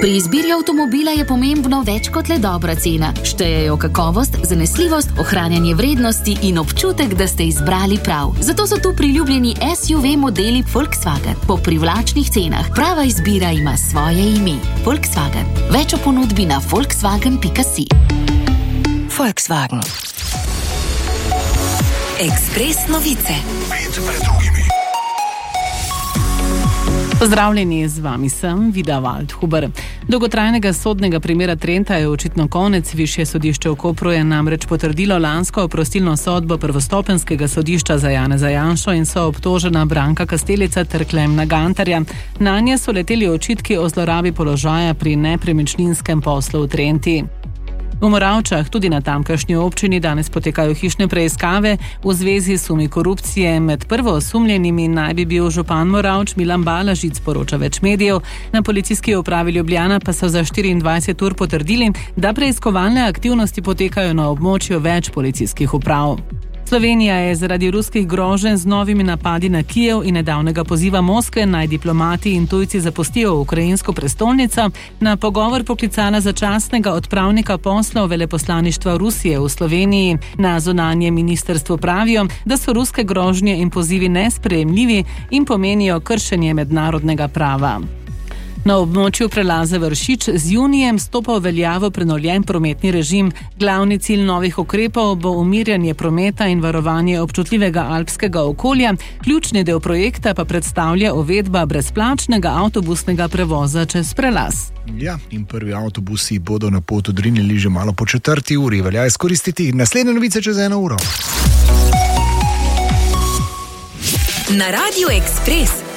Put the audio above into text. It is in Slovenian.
Pri izbiri avtomobila je pomembno več kot le dobra cena. Štejejo kakovost, zanesljivost, ohranjanje vrednosti in občutek, da ste izbrali prav. Zato so tu priljubljeni SUV modeli Volkswagen. Po privlačnih cenah. Prava izbira ima svoje ime. Volkswagen. Več o ponudbi na volkswagen.si. Volkswagen. Ekspres novice. Pozdravljeni, z vami sem Vida Waldhuber. Dolgotrajnega sodnega primera Trenta je očitno konec. Višje sodišče v Kopru je namreč potrdilo lansko oprostilno sodbo prvostopenjskega sodišča za Janeza Janšo in so obtožena Branka Kastelica ter Klemna Gantarja. Nanje so leteli očitki o zlorabi položaja pri nepremičninskem poslu v Trenti. V Moravčah, tudi na tamkajšnji občini, danes potekajo hišne preiskave v zvezi s sumi korupcije. Med prvoosumljenimi naj bi bil župan Moravč Milan Balažic, poroča več medijev. Na policijski upravi Ljubljana pa so za 24 ur potrdili, da preiskovalne aktivnosti potekajo na območju več policijskih uprav. Slovenija je zaradi ruskih groženj z novimi napadi na Kijev in nedavnega poziva Moskve naj diplomati in tujci zapustijo ukrajinsko prestolnico na pogovor poklicala začasnega odpravnika poslov veleposlaništva Rusije v Sloveniji. Na zunanjem ministrstvu pravijo, da so ruske grožnje in pozivi nesprejemljivi in pomenijo kršenje mednarodnega prava. Na območju prelaza Vršič z junijem stopa v veljavo prenovljen prometni režim. Glavni cilj novih ukrepov bo umirjanje prometa in varovanje občutljivega alpskega okolja. Ključni del projekta pa predstavlja uvedba brezplačnega avtobusnega prevoza čez prelaz. Ja, in prvi avtobusi bodo na pot odrinili že malo po 4 uri. Velja izkoristiti naslednje novice čez 1 uro. Na Radiu Ekspres